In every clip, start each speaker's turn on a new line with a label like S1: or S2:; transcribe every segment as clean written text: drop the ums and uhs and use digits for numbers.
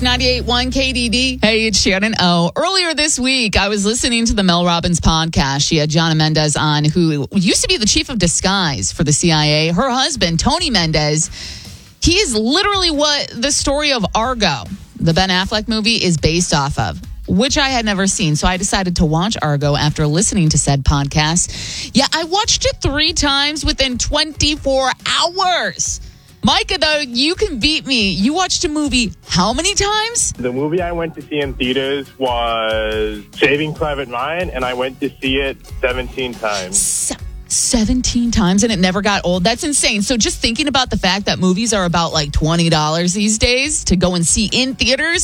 S1: It's 98.1 KDD. Hey, it's Shannon O. Earlier this week, I was listening to the Mel Robbins podcast. She had Jonna Mendez on, who used to be the chief of disguise for the CIA. Her husband, Tony Mendez, he is literally what the story of Argo, the Ben Affleck movie, is based off of, which I had never seen. So I decided to watch Argo after listening to said podcast. Yeah, I watched it 3 times within 24 hours. Micah, though, you can beat me. You watched a movie how many times?
S2: The movie I went to see in theaters was Saving Private Ryan, and I went to see it 17 times.
S1: 17 times, and it never got old? That's insane. So just thinking about the fact that movies are about like $20 these days to go and see in theaters,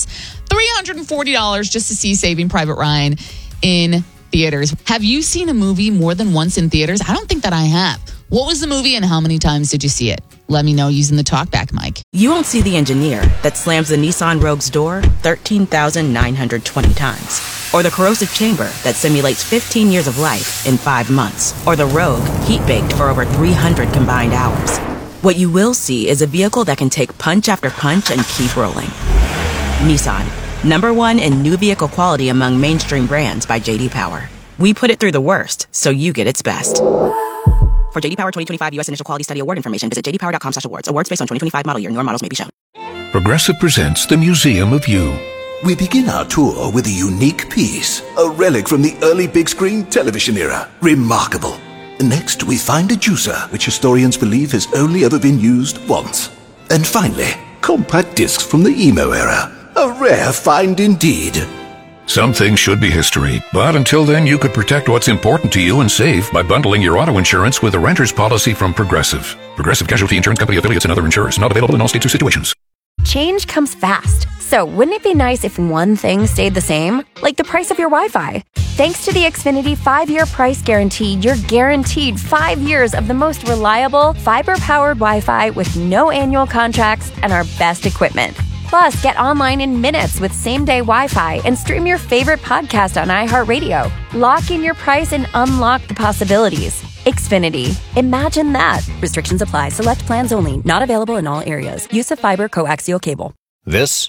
S1: $340 just to see Saving Private Ryan in theaters. Have you seen a movie more than once in theaters? I don't think that I have. What was the movie and how many times did you see it? Let me know using the talkback mic.
S3: You won't see the engineer that slams the Nissan Rogue's door 13,920 times. Or the corrosive chamber that simulates 15 years of life in 5 months. Or the Rogue heat-baked for over 300 combined hours. What you will see is a vehicle that can take punch after punch and keep rolling. Nissan, #1 in new vehicle quality among mainstream brands by J.D. Power. We put it through the worst, so you get its best. For J.D. Power 2025 U.S. Initial Quality Study Award information, visit jdpower.com/awards. Awards based on 2025 model year. Newer models may be shown.
S4: Progressive presents The Museum of You.
S5: We begin our tour with a unique piece, a relic from the early big screen television era. Remarkable. Next, we find a juicer, which historians believe has only ever been used once. And finally, compact discs from the emo era. A rare find indeed.
S4: Some things should be history, but until then you could protect what's important to you and save by bundling your auto insurance with a renter's policy from Progressive. Progressive Casualty Insurance Company affiliates and other insurers. Not available in all states or situations.
S6: Change comes fast. So wouldn't it be nice if one thing stayed the same? Like the price of your Wi-Fi. Thanks to the Xfinity 5-year price guarantee, you're guaranteed 5 years of the most reliable, fiber-powered Wi-Fi with no annual contracts and our best equipment. Plus, get online in minutes with same-day Wi-Fi and stream your favorite podcast on iHeartRadio. Lock in your price and unlock the possibilities. Xfinity. Imagine that. Restrictions apply. Select plans only. Not available in all areas. Use of fiber coaxial cable.
S7: This